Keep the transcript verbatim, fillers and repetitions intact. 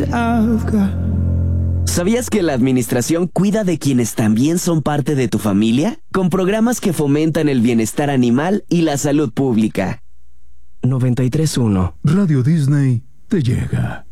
I've got. ¿Sabías que la administración cuida de quienes también son parte de tu familia? Con programas que fomentan el bienestar animal y la salud pública. noventa y tres punto uno Radio Disney te llega.